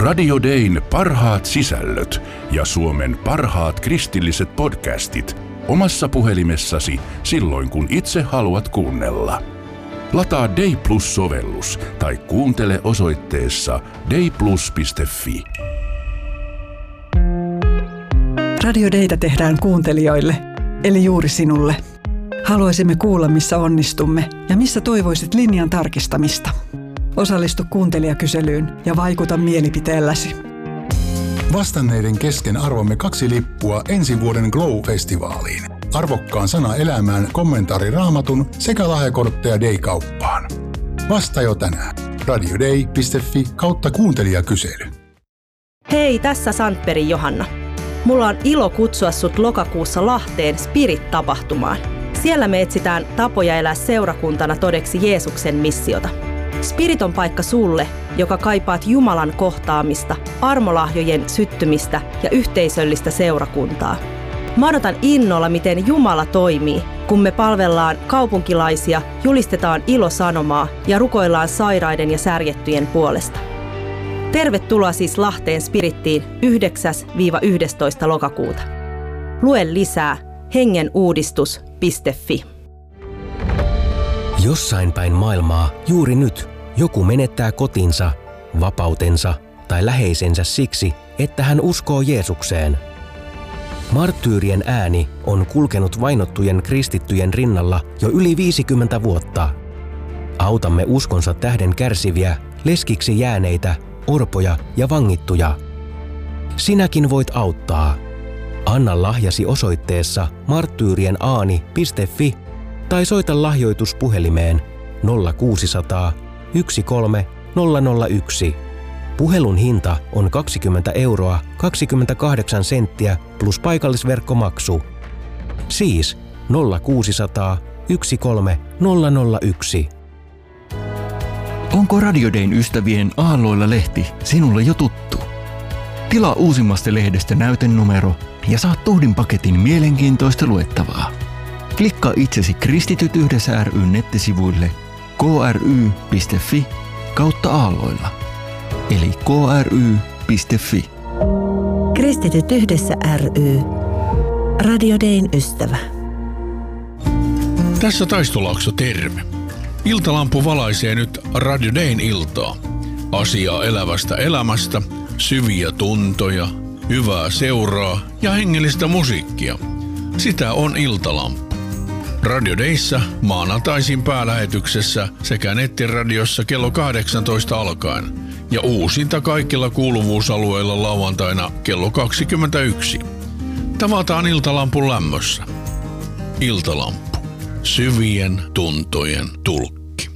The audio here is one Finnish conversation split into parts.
Radio Dayn parhaat sisällöt ja Suomen parhaat kristilliset podcastit omassa puhelimessasi silloin, kun itse haluat kuunnella. Lataa Day Plus-sovellus tai kuuntele osoitteessa dayplus.fi. Radio Daytä tehdään kuuntelijoille, eli juuri sinulle. Haluaisimme kuulla, missä onnistumme ja missä toivoisit linjan tarkistamista. Osallistu kuuntelijakyselyyn ja vaikuta mielipiteelläsi. Vastanneiden kesken arvomme 2 lippua ensi vuoden Glow-festivaaliin. Arvokkaan sana elämään, kommentaari Raamatun sekä lahjakortteja Day-kauppaan. Vasta jo tänään. radioday.fi/kuuntelijakysely. Hei, tässä Sandbergin Johanna. Mulla on ilo kutsua sut lokakuussa Lahteen Spirit-tapahtumaan. Siellä me etsitään tapoja elää seurakuntana todeksi Jeesuksen missiota. Spirit on paikka sulle, joka kaipaat Jumalan kohtaamista, armolahjojen syttymistä ja yhteisöllistä seurakuntaa. Mä odotan innolla, miten Jumala toimii, kun me palvellaan kaupunkilaisia, julistetaan ilosanomaa ja rukoillaan sairaiden ja särjettyjen puolesta. Tervetuloa siis Lahteen Spirittiin 9-11. lokakuuta. Lue lisää hengenuudistus.fi. Jossain päin maailmaa juuri nyt joku menettää kotinsa, vapautensa tai läheisensä siksi, että hän uskoo Jeesukseen. Marttyyrien ääni on kulkenut vainottujen kristittyjen rinnalla jo yli 50 vuotta. Autamme uskonsa tähden kärsiviä, leskiksi jääneitä, orpoja ja vangittuja. Sinäkin voit auttaa. Anna lahjasi osoitteessa marttyyrienAani.fi tai soita lahjoituspuhelimeen 0600 13 001. Puhelun hinta on 20 € 28 senttiä plus paikallisverkkomaksu. Siis 0600 13 001. Onko Radio Dayn ystävien Aalloilla-lehti sinulle jo tuttu? Tilaa uusimmasta lehdestä näytenumero ja saat tuhdinpaketin mielenkiintoista luettavaa. Klikkaa itsesi Kristityt yhdessä ry:n nettisivuille kry.fi/aalloilla. Eli kry.fi. Kristityt yhdessä ry. Radio Dayn ystävä. Tässä Taistolaakso, terve. Iltalampu valaisee nyt Radio Dayn iltaa. Asiaa elävästä elämästä, syviä tuntoja, hyvää seuraa ja hengellistä musiikkia. Sitä on Iltalampu. Radio Dayssä maanantaisin päälähetyksessä sekä nettiradiossa kello 18 alkaen ja uusinta kaikilla kuuluvuusalueilla lauantaina kello 21. Tavataan Iltalampun lämmössä. Iltalampu. Syvien tuntojen tulkki.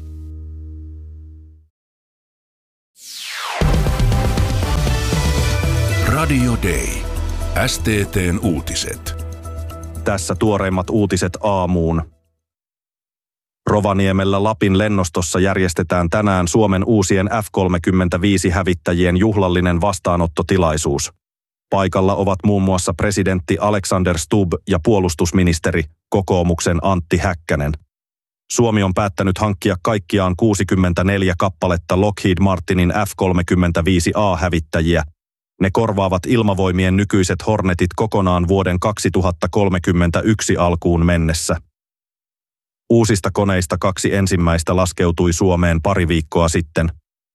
Radio Day. STT:n uutiset. Tässä tuoreimmat uutiset aamuun. Rovaniemellä Lapin lennostossa järjestetään tänään Suomen uusien F-35-hävittäjien juhlallinen vastaanottotilaisuus. Paikalla ovat muun muassa presidentti Alexander Stubb ja puolustusministeri, kokoomuksen Antti Häkkänen. Suomi on päättänyt hankkia kaikkiaan 64 kappaletta Lockheed Martinin F-35A-hävittäjiä. Ne korvaavat ilmavoimien nykyiset Hornetit kokonaan vuoden 2031 alkuun mennessä. Uusista koneista 2 ensimmäistä laskeutui Suomeen pari viikkoa sitten.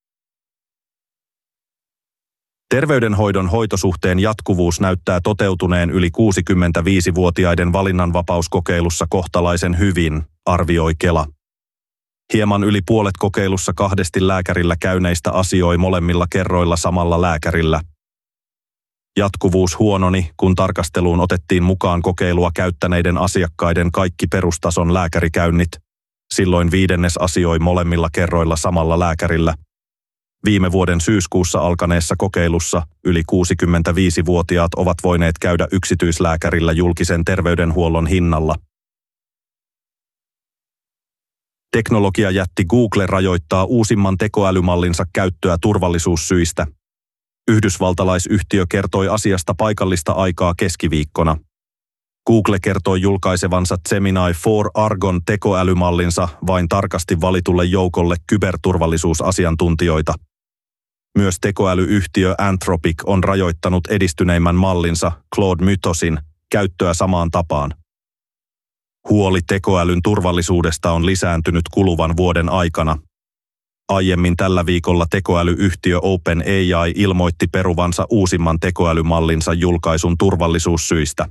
Terveydenhoidon hoitosuhteen jatkuvuus näyttää toteutuneen yli 65-vuotiaiden valinnanvapauskokeilussa kohtalaisen hyvin, arvioi Kela. Hieman yli puolet kokeilussa 2 lääkärillä käyneistä asioi molemmilla kerroilla samalla lääkärillä. Jatkuvuus huononi, kun tarkasteluun otettiin mukaan kokeilua käyttäneiden asiakkaiden kaikki perustason lääkärikäynnit. Silloin 1/5 asioi molemmilla kerroilla samalla lääkärillä. Viime vuoden syyskuussa alkaneessa kokeilussa yli 65-vuotiaat ovat voineet käydä yksityislääkärillä julkisen terveydenhuollon hinnalla. Teknologiajätti Google rajoittaa uusimman tekoälymallinsa käyttöä turvallisuussyistä. Yhdysvaltalaisyhtiö kertoi asiasta paikallista aikaa keskiviikkona. Google kertoi julkaisevansa Gemini 4 Argon tekoälymallinsa vain tarkasti valitulle joukolle kyberturvallisuusasiantuntijoita. Myös tekoälyyhtiö Anthropic on rajoittanut edistyneimmän mallinsa Claude Mythosin käyttöä samaan tapaan. Huoli tekoälyn turvallisuudesta on lisääntynyt kuluvan vuoden aikana. Aiemmin tällä viikolla tekoälyyhtiö OpenAI ilmoitti peruvansa uusimman tekoälymallinsa julkaisun turvallisuussyistä.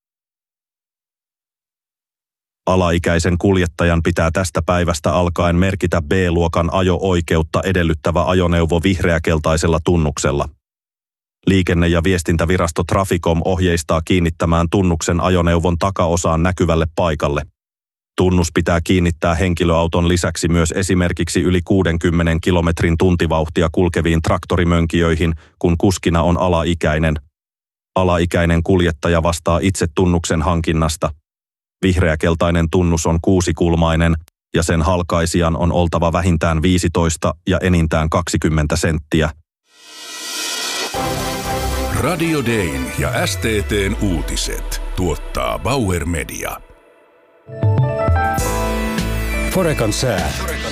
Alaikäisen kuljettajan pitää tästä päivästä alkaen merkitä B-luokan ajo-oikeutta edellyttävä ajoneuvo vihreäkeltaisella tunnuksella. Liikenne- ja viestintävirasto Traficom ohjeistaa kiinnittämään tunnuksen ajoneuvon takaosaan näkyvälle paikalle. Tunnus pitää kiinnittää henkilöauton lisäksi myös esimerkiksi yli 60 kilometrin tuntivauhtia kulkeviin traktorimönkijöihin, kun kuskina on alaikäinen. Alaikäinen kuljettaja vastaa itse tunnuksen hankinnasta. Vihreäkeltainen tunnus on 6-kulmainen ja sen halkaisijan on oltava vähintään 15 ja enintään 20 senttiä. Radio Dayn ja STT:n uutiset tuottaa Bauer Media. Forecan sää.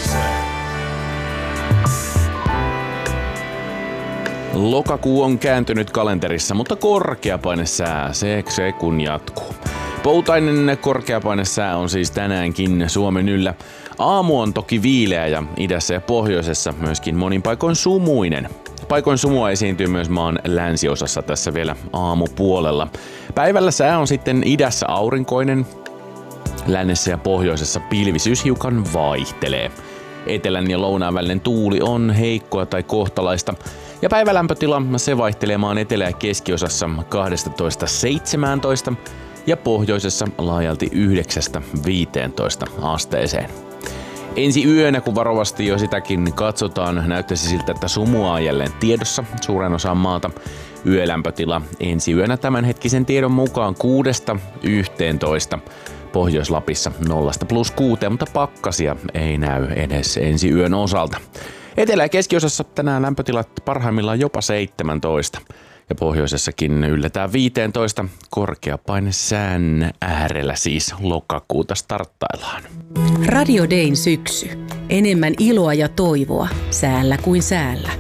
Lokakuu on kääntynyt kalenterissa, mutta korkeapainesää se kun jatkuu. Poutainen korkeapainesää on siis tänäänkin Suomen yllä. Aamu on toki viileä ja idässä ja pohjoisessa myöskin monin paikoin sumuinen. Paikoin sumua esiintyy myös maan länsiosassa tässä vielä aamupuolella. Päivällä sää on sitten idässä aurinkoinen, lännessä ja pohjoisessa pilvisyys hiukan vaihtelee. Etelän ja lounaan välinen tuuli on heikkoa tai kohtalaista. Ja päivälämpötila se vaihtelee maan etelä- ja keskiosassa 12–17 ja pohjoisessa laajalti 9–15 asteeseen. Ensi yönä, kun varovasti jo sitäkin katsotaan, näyttäisi siltä, että sumua on jälleen tiedossa suuren osan maata. Yölämpötila ensi yönä tämänhetkisen tiedon mukaan 6–11. Pohjois-Lapissa 0–+6, mutta pakkasia ei näy edes ensi yön osalta. Etelä- ja keskiosassa tänään lämpötilat parhaimmillaan jopa 17. Ja pohjoisessakin ylletään 15. Korkeapaine sään äärellä siis lokakuuta starttaillaan. Radio Dayn syksy. Enemmän iloa ja toivoa säällä kuin säällä.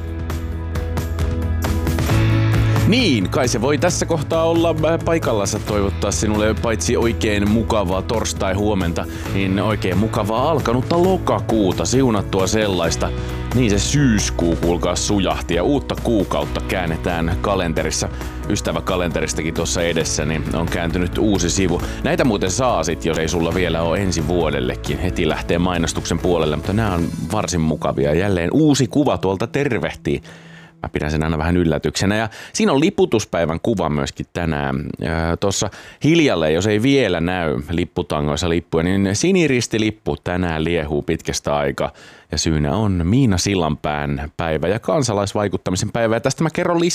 Niin, kai se voi tässä kohtaa olla paikallansa toivottaa sinulle paitsi oikein mukavaa torstai-huomenta, niin oikein mukavaa alkanutta lokakuuta, siunattua sellaista. Niin se syyskuu kuulkaa sujahti ja uutta kuukautta käännetään kalenterissa. Ystäväkalenteristakin tuossa edessä niin on kääntynyt uusi sivu. Näitä muuten saa sit, jos ei sulla vielä ole ensi vuodellekin. Heti lähtee mainostuksen puolelle, mutta nämä on varsin mukavia. Jälleen uusi kuva tuolta tervehtii. Mä pidän sen aina vähän yllätyksenä. Ja siinä on liputuspäivän kuva myöskin tänään. Tuossa hiljalle, jos ei vielä näy lipputangoissa lippuja, niin siniristilippu tänään liehuu pitkästä aikaa. Ja syynä on Miina Sillanpään päivä ja kansalaisvaikuttamisen päivä. Ja tästä mä kerron lisää